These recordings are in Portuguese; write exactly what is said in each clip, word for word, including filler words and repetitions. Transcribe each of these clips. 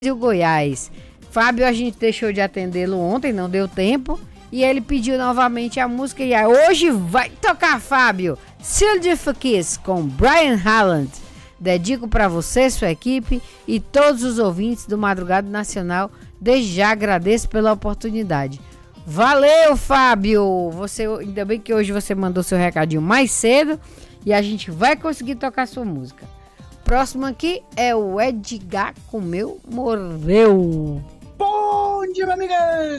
o Goiás. Fábio, a gente deixou de atendê-lo ontem, não deu tempo. E ele pediu novamente a música. E hoje vai tocar, Fábio. Silver Kiss com Brian Halland. Dedico para você, sua equipe e todos os ouvintes do Madrugada Nacional. Desde já agradeço pela oportunidade. Valeu, Fábio. Você, ainda bem que hoje você mandou seu recadinho mais cedo. E a gente vai conseguir tocar sua música. Próximo aqui é o Edgar Comeu Morreu. Bom dia, minha amiga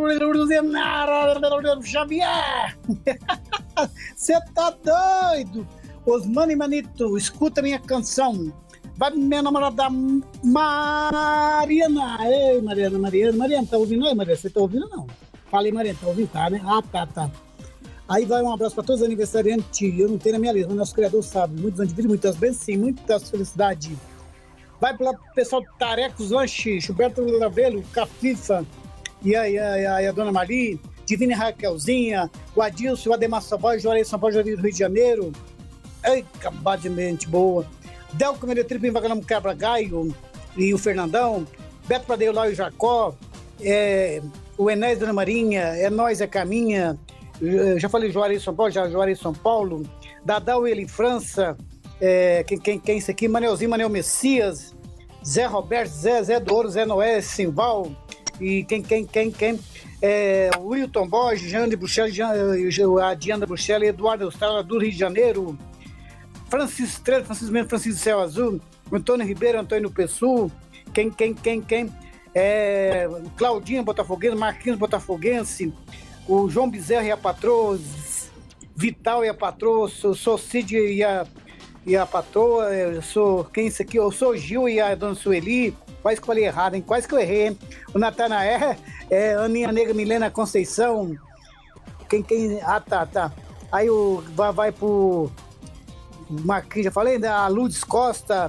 Xavier. Você tá doido? Osmano e Manito, escuta minha canção. Vai minha namorada Mariana. Ei, Mariana, Mariana, Mariana, tá ouvindo aí, Mariana? Você tá ouvindo não? Falei, Mariana, tá ouvindo? Tá, né? Ah, tá, tá. Aí vai um abraço para todos os aniversariantes. Eu não tenho na minha lista, mas nosso criador sabe. Muitos anos de vida, muitas bênçãos, sim, muitas felicidades. Vai para o pessoal do Tarecos Lanches, Gilberto Lavelo, Cafifa e a, e, a, e, a, e a Dona Mari, Divina Raquelzinha, o Adilson, o Ademar Saboy, Juarez São Paulo, Rio de Janeiro. Ai, acabado de mente boa. Delco Meretripe, Vaganamo Quebra Gaio e o Fernandão, Beto Pradeio, Lau e Jacó, é, o Enéas Dona Marinha, é Nós, é Caminha. Eu já falei Juarez São Paulo, já Juarez São Paulo, Dadal ele França, é, quem, quem, quem é isso aqui? Manelzinho, Manel Messias, Zé Roberto, Zé, Zé do Ouro, Zé Noé, Simval, e quem, quem, quem, quem? É, Wilton Borges, Jane Bruxelas, a Diana Bruxelas, Eduardo Estrada do Rio de Janeiro, Francisco Estrela, Francisco Mendes, Francisco Céu Azul, Antônio Ribeiro, Antônio Pessu, quem, quem, quem, quem? É, Claudinha Botafoguense, Marquinhos Botafoguense, o João Bezerra e a patroa, Vital e a patroa, sou, sou Cid e a, e a patroa, eu sou, quem é isso aqui? Eu sou Gil e a dona Sueli, quase que eu falei errado, hein? Quase que eu errei, hein? O Natanaé, é, Aninha Negra, Milena Conceição, quem, quem, ah, tá, tá. Aí o, vai, vai pro Marquinhos, já falei, né? A Lourdes Costa,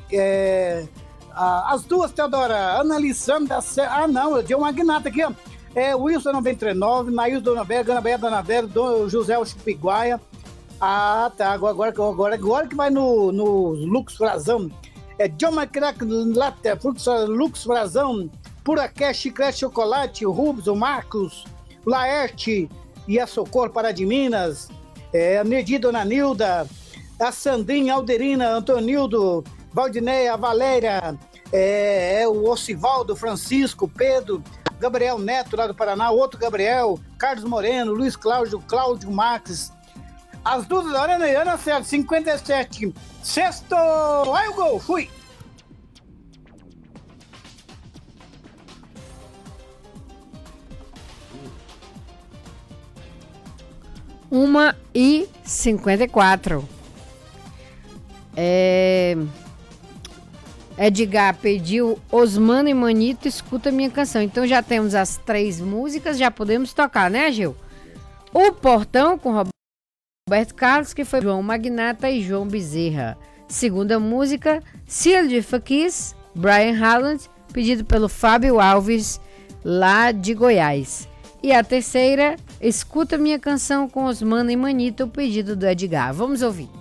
é, a, as duas, Teodora, Ana Alissandra, ah, não, eu dei uma magnata aqui, ó. É, Wilson noventa e nove, Naís Dona Vera, Gana Béia Dona Vera, Dona José Chupiguaia. Ah, tá. Agora, agora, agora que vai no, no Lux Frazão. É John McCrack Latte, Lux Frazão, Puraqué, Chiclete Chocolate, o Rubens, o Marcos, o Laerte e a Socorro Pará de Minas. É, a Nerdi Dona Nilda, a Sandrinha, Alderina, Antonildo, Valdineia, a Valéria, é, é o Ocivaldo, Francisco, Pedro, Gabriel Neto, lá do Paraná, outro Gabriel, Carlos Moreno, Luiz Cláudio, Cláudio Marques. As duas da Arena e Ana Certo, cinquenta e sete. Sexto! Aí o gol, fui! Uma e cinquenta e quatro. É... Edgar pediu Osmano e Manito, escuta minha canção. Então já temos as três músicas, já podemos tocar, né, Gil? O Portão com Roberto Carlos, que foi João Magnata e João Bezerra. Segunda música, Silver Kiss, Brian Halland, pedido pelo Fábio Alves, lá de Goiás. E a terceira, Escuta minha canção com Osmano e Manito, o pedido do Edgar. Vamos ouvir.